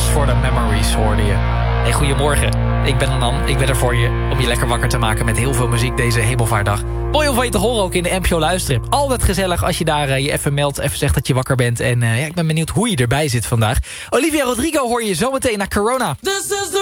for the Memories hoorde je. Hey, goedemorgen. Ik ben Anan. Ik ben er voor je om je lekker wakker te maken met heel veel muziek deze hemelvaartdag. Mooi om van je te horen ook in de NPO Luistertrip. Altijd gezellig als je daar je even meldt, even zegt dat je wakker bent. En ik ben benieuwd hoe je erbij zit vandaag. Olivia Rodrigo hoor je zometeen naar Corona.